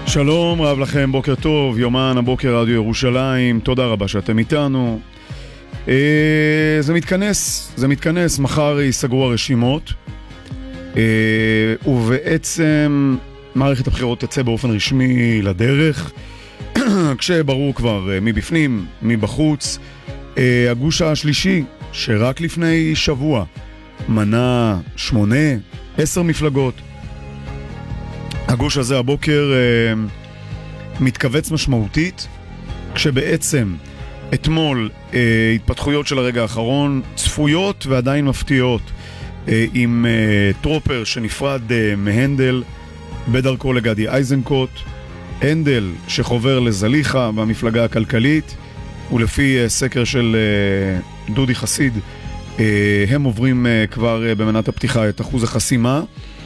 שלום רב לכם, בוקר טוב, יומן הבוקר רדיו ירושלים, תודה רבה שאתם איתנו. זה מתכנס, מחר ייסגרו הרשימות, ובעצם מערכת הבחירות תצא באופן רשמי לדרך, כשברור כבר מי בפנים, מי בחוץ. הגוש השלישי, שרק לפני שבוע מנה 8-10 מפלגות, הגוש הזה הבוקר מתכווץ משמעותית, כשבעצם אתמול התפתחויות של הרגע האחרון צפויות ועדיין מפתיעות, עם טרופר שנפרד מהנדל בדרכו לגדי איזנקוט, הנדל שחובר לזליחה במפלגה הכלכלית, ולפי סקר של דודי חסיד הם עוברים כבר במנת הפתיחה את אחוז החסימה.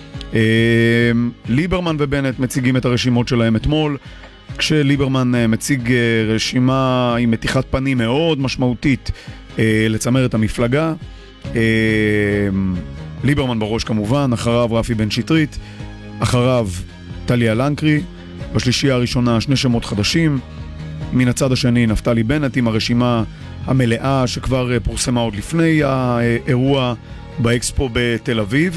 ליברמן ובנט מציגים את הרשימות שלהם אתמול, כשליברמן מציג רשימה עם מתיחת פנים מאוד משמעותית לצמרת המפלגה. ליברמן בראש כמובן, אחריו רפי בן שטרית, אחריו טליה לנקרי, בשלישייה הראשונה שני שמות חדשים, מן הצד השני נפתלי בנט עם הרשימה המלאה שכבר פורסמה עוד לפני האירוע באקספו בתל אביב.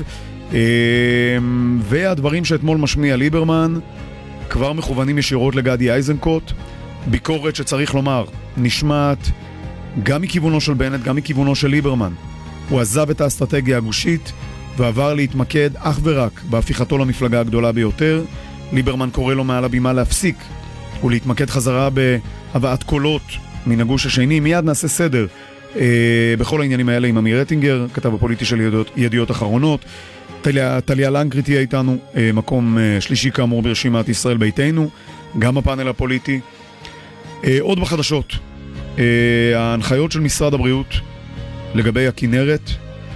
והדברים שאתמול משמיע ליברמן כבר מכוונים ישירות לגדי איזנקוט, ביקורת שצריך לומר נשמעת גם מכיוונו של בנט גם מכיוונו של ליברמן. הוא עזב את האסטרטגיה הגושית ועבר להתמקד אך ורק בהפיכתו למפלגה הגדולה ביותר. ליברמן קורא לו מעל הבימה להפסיק ולהתמקד חזרה בהבאת קולות מן הגוש השני. מיד נעשה סדר בכל העניינים האלה עם אמיר רטינגר, כתב הפוליטי של ידיעות אחרונות. טליה לנקרי תהיה איתנו, מקום שלישי כאמור ברשימת ישראל ביתנו, גם הפאנל הפוליטי. עוד בחדשות, ההנחיות של משרד הבריאות לגבי הכינרת,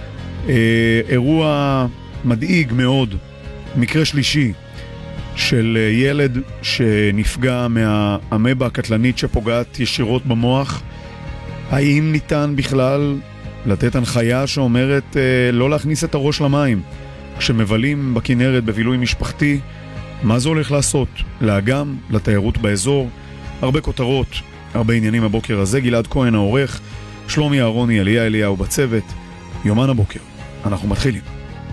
אירוע מדאיג מאוד, מקרה שלישי של ילד שנפגע מהאמבה הקטלנית שפוגעת ישירות במוח. האם ניתן בכלל לתת הנחיה שאומרת לא להכניס את הראש למים כשמבלים בכינרת בבילוי משפחתי? מה זה הולך לעשות לאגם, לתיירות באזור? הרבה כותרות, הרבה עניינים הבוקר הזה. גלעד כהן העורך, שלומי אהרוני, אליה אליהו בצוות. יומן הבוקר, אנחנו מתחילים.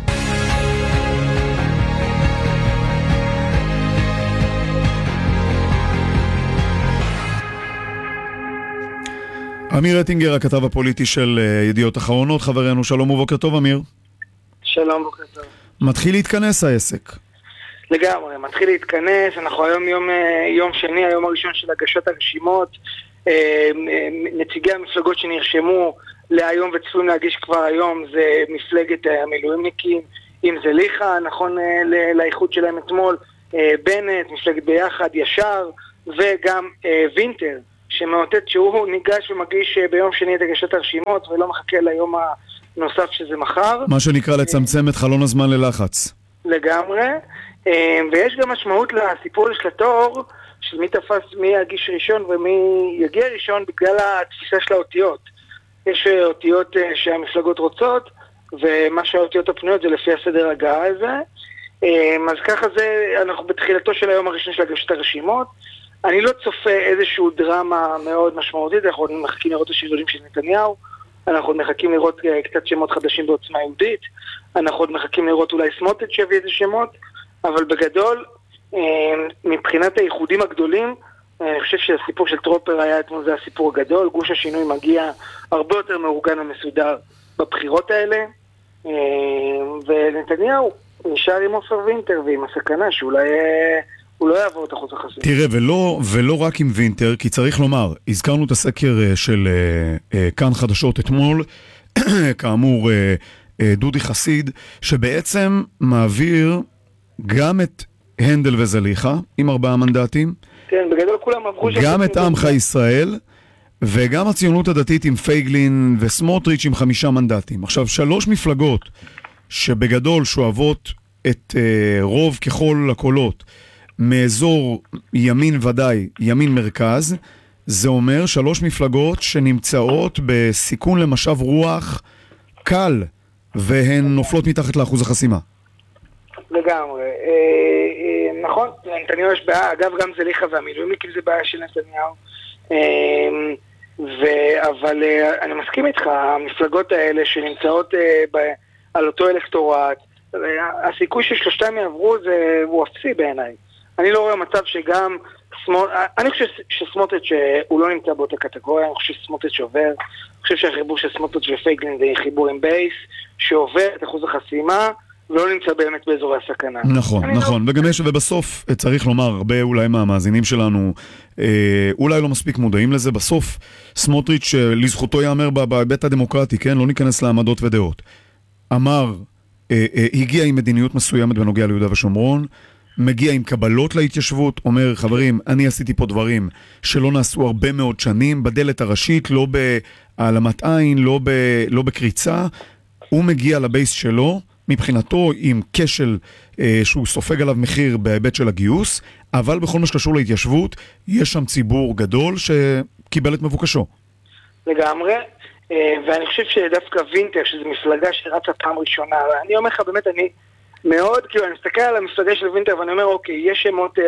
אמיר רטינגר, הכתב הפוליטי של ידיעות אחרונות, חברנו. שלום ובוקר טוב אמיר. שלום, בוקר טוב. מתחיל להתכנס העסק. לגמרי, מתחיל להתכנס. אנחנו היום יום שני, היום הראשון של הגשת הרשימות. נציגי המפלגות שנרשמו להיום וצפויים להגיש כבר היום זה מפלגת המילואימניקים, אם זה ליחה, נכון לאיחוד שלהם אתמול, בנט, מפלגת ביחד, ישר, וגם וינטר, שמאותת שהוא ניגש ומגיש ביום שני את הגשת הרשימות ולא מחכה ליום הנוסף שזה מחר. מה שנקרא לצמצם את חלון הזמן ללחץ. לגמרי. ויש גם משמעות לסיפור של התור, של מי תפס, מי יגיש ראשון ומי יגיע ראשון, בגלל התפיסה של האותיות. יש אותיות שהמפלגות רוצות, ומה שהאותיות הפנויות זה לפי הסדר הגעה הזה. אז ככה זה, אנחנו בתחילתו של היום הראשון של הגשת הרשימות. אני לא צופה איזשהו דרמה מאוד משמעותית, אנחנו עוד מחכים לראות את השריונים של נתניהו, אנחנו עוד מחכים לראות קצת שמות חדשים בעוצמה יהודית, אנחנו עוד מחכים לראות אולי סמוטריץ' שיביא איזה שמות, אבל בגדול, מבחינת הייחודים הגדולים, אני חושב שהסיפור של טרופר היה אתמול זה הסיפור הגדול. גוש השינוי מגיע הרבה יותר מאורגן ומסודר בבחירות האלה, ונתניהו נשאר עם עופר וינטר ועם הסכנה שאולי הוא לא יעבור את אחוז החסימה. תראה, ולא רק עם וינטר, כי צריך לומר, הזכרנו את הסקר של כאן חדשות אתמול, כאמור דודי חסיד, שבעצם מעביר גם את הנדל וזליחה עם 4 מנדטים, כן, בגדול כולם עברו גם את עמך ישראל, וגם הציונות הדתית עם פייגלין וסמוטריץ' עם 5 מנדטים. עכשיו, 3 מפלגות שבגדול שואבות את רוב ככל הקולות מאזור ימין ודאי, ימין מרכז, זה אומר 3 מפלגות שנמצאות בסיכון למשב רוח קל, והן נופלות מתחת לאחוז החסימה. לגמרי. נכון, אני לנתניהו יש בעיה, אגב גם זליכה והמילואימניקים זה בעיה של נתניהו, אבל אני מסכים איתך, המפלגות האלה שנמצאות על אותו אלקטורט, הסיכוי ששלושתם יעברו הוא אפסי בעיניי. אני לא רואה מצב שגם אני חושב שסמוטריץ' שהוא לא נמצא באותה קטגוריה, אני חושב שסמוטריץ' עובר, אני חושב שהחיבור של סמוטריץ' ופייגלין זה חיבור עם בייס שעובר את אחוז החסימה ולא נמצא באמת באזורי הסכנה. נכון, נכון, וגם יש, ובסוף צריך לומר, הרבה אולי מהמאזינים שלנו אולי לא מספיק מודעים לזה, בסוף סמוטריץ' לזכותו יאמר בהיבט הדמוקרטי, כן? לא ניכנס לעמדות ודעות. אמר, הגיע עם מדיניות מסוימת בנוגע ליהודה ושומרון, מגיע עם קבלות להתיישבות, אומר, חברים, אני עשיתי פה דברים שלא נעשו הרבה מאוד שנים, בדלת הראשית, לא בהעלמת עין, לא בקריצה, הוא מגיע לבייס שלו, מבחינתו עם כשל שהוא סופג עליו מחיר בהיבט של הגיוס, אבל בכל מה שקשור להתיישבות, יש שם ציבור גדול שקיבל את מבוקשו. לגמרי, ואני חושב שדווקא וינטר, שזו מפלגה שרצה פעם ראשונה, אני אומר לך באמת, אני מאוד, כאילו, אני מסתכל על המפלגה של וינטר ואני אומר, אוקיי, יש שמות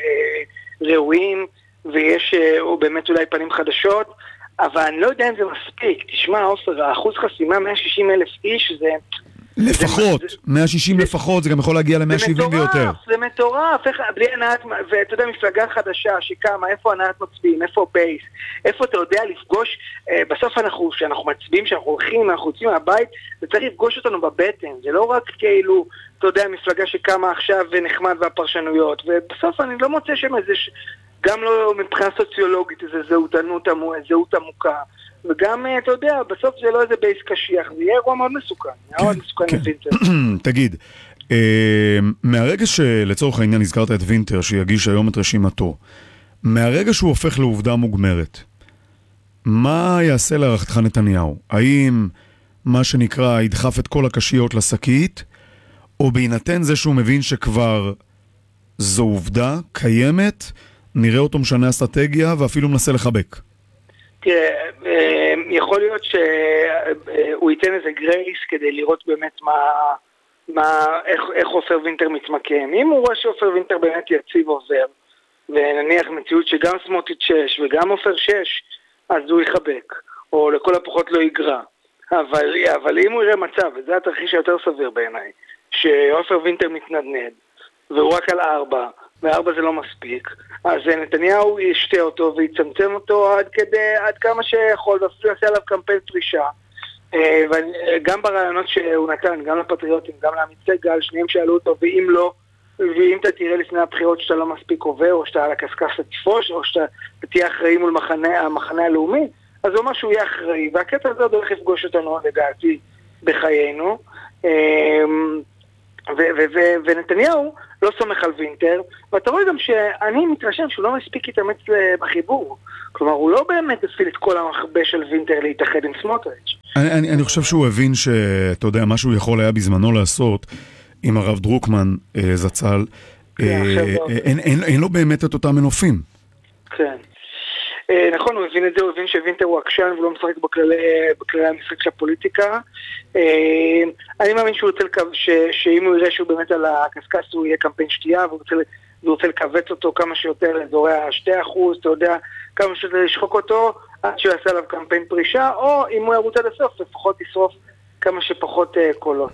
ראויים, ויש באמת אולי פנים חדשות, אבל אני לא יודע אם זה מספיק. תשמע, עופר, האחוז חסימה 160,000 איש, זה... לפחות, 160 לפחות, זה גם יכול להגיע ל-170 ויותר. זה מטורף, בלי הנעת, ואתה יודע, מפלגה חדשה שקמה, איפה הנעת מצביעים, איפה בייס, איפה אתה יודע לפגוש, בסוף כשאנחנו מצביעים, כשאנחנו הולכים, אנחנו יוצאים מהבית, זה צריך לפגוש אותנו בבטן, זה לא רק כאילו, אתה יודע, מפלגה שקמה עכשיו ונחמד והפרשנויות, ובסוף אני לא מוצא שם איזה, גם לא מבחינה סוציולוגית, איזה זהות עמוקה, וגם, אתה יודע, בסוף זה לא איזה בייס קשיח, זה יהיה אירוע מאוד מסוכן, מאוד מסוכן לוינטר. תגיד, מהרגע שלצורך העניין הזכרת את וינטר, שיגיש היום את רשימתו, מהרגע שהוא הופך לעובדה מוגמרת, מה יעשה להערכתך נתניהו? האם מה שנקרא ידחף את כל הקשיות לשקית, או בהינתן זה שהוא מבין שכבר זו עובדה קיימת, נראה אותו משנה אסטרטגיה ואפילו מנסה לחבק? תראה, יכול להיות שהוא ייתן איזה גרייס כדי לראות באמת איך עופר וינטר מתמקם. אם הוא רואה שעופר וינטר באמת יציב עובר, ונניח מציאות שגם סמוטריץ' 6 וגם עופר 6, אז הוא יחבק, או לכל הפחות לא יגרע. אבל אם הוא יראה מצב, וזה התרחיש היותר סביר בעיניי, שעופר וינטר מתנדנד, והוא רק על 4, ו4 זה לא מספיק, אז נתניהו ישתה אותו ויצמצם אותו עד כמה שיכול, ואפילו יעשה עליו קמפיין פרישה. וגם ברעיונות שהוא נתן, גם לפטריוטים, גם לעמית סגל, שניהם שאלו אותו, ואם לא, ואם אתה תראה לפני הבחירות שאתה לא מספיק עובר, או שאתה על הקסקס לתפוש, או שאתה תהיה אחראי מול המחנה הלאומי, אז הוא אומר שהוא יהיה אחראי, והקטע הזה עוד הולך לפגוש אותנו לדעתי בחיינו. ונתניהו לא סומך על וינטר, ואתה רואה גם שאני מתרשם שהוא לא מספיק להתאמץ בחיבור. כלומר, הוא לא באמת הפעיל את כל המחבה של וינטר להתאחד עם סמוטריץ'. אני חושב שהוא הבין שאתה יודע, מה שהוא יכול היה בזמנו לעשות עם הרב דרוקמן זצ"ל, אין לו באמת את אותם מנופים. כן. נכון, הוא הבין את זה, הוא הבין שווינטר הוא עקשן ולא משחק בכללי המשחק של הפוליטיקה. אני מאמין שהוא שאם הוא יראה שהוא באמת על הקסקס הוא יהיה קמפיין שתייה, והוא רוצה לקבץ אותו כמה שיותר לאזורי ה2%, אתה יודע, כמה שיותר לשחוק אותו עד שהוא יעשה עליו קמפיין פרישה, או אם הוא ירוץ עד הסוף, לפחות ישרוף כמה שפחות קולות.